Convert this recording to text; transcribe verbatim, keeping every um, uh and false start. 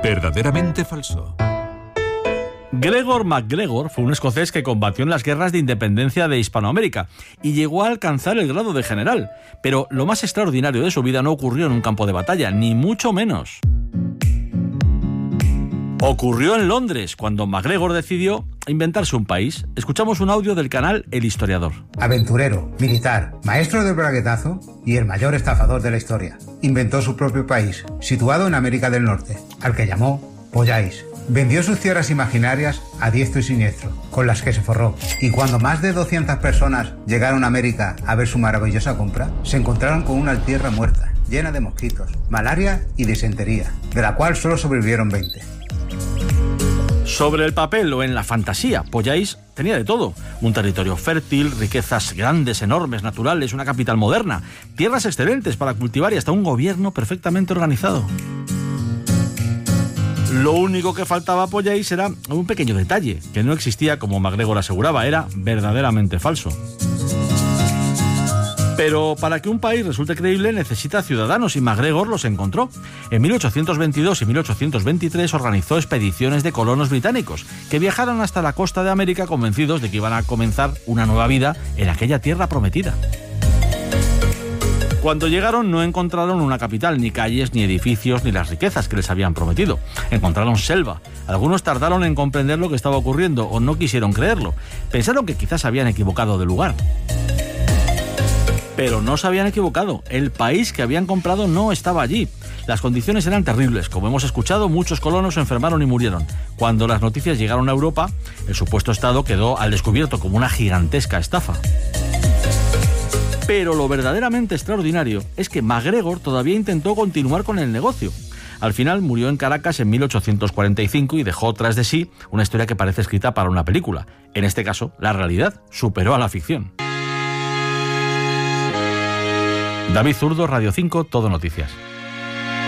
Verdaderamente falso. Gregor MacGregor fue un escocés que combatió en las guerras de independencia de Hispanoamérica y llegó a alcanzar el grado de general. Pero lo más extraordinario de su vida no ocurrió en un campo de batalla, ni mucho menos. Ocurrió en Londres, cuando MacGregor decidió inventarse un país. Escuchamos un audio del canal El Historiador. Aventurero, militar, maestro del braguetazo y el mayor estafador de la historia. Inventó su propio país, situado en América del Norte, al que llamó Polláis. Vendió sus tierras imaginarias a diestro y siniestro, con las que se forró. Y cuando más de doscientas personas llegaron a América a ver su maravillosa compra, se encontraron con una tierra muerta, llena de mosquitos, malaria y disentería, de la cual solo sobrevivieron veinte. Sobre el papel o en la fantasía, Polláis tenía de todo. Un territorio fértil, riquezas grandes, enormes, naturales, una capital moderna, tierras excelentes para cultivar y hasta un gobierno perfectamente organizado. Lo único que faltaba a Polláis era un pequeño detalle, que no existía como MacGregor aseguraba, era verdaderamente falso. Pero para que un país resulte creíble necesita ciudadanos y MacGregor los encontró. En mil ochocientos veintidós y mil ochocientos veintitrés organizó expediciones de colonos británicos que viajaron hasta la costa de América convencidos de que iban a comenzar una nueva vida en aquella tierra prometida. Cuando llegaron no encontraron una capital, ni calles, ni edificios, ni las riquezas que les habían prometido. Encontraron selva. Algunos tardaron en comprender lo que estaba ocurriendo o no quisieron creerlo. Pensaron que quizás habían equivocado de lugar. Pero no se habían equivocado. El país que habían comprado no estaba allí. Las condiciones eran terribles. Como hemos escuchado, muchos colonos se enfermaron y murieron. Cuando las noticias llegaron a Europa, el supuesto estado quedó al descubierto como una gigantesca estafa. Pero lo verdaderamente extraordinario es que MacGregor todavía intentó continuar con el negocio. Al final murió en Caracas en mil ochocientos cuarenta y cinco y dejó tras de sí una historia que parece escrita para una película. En este caso, la realidad superó a la ficción. David Zurdo, Radio cinco, Todo Noticias.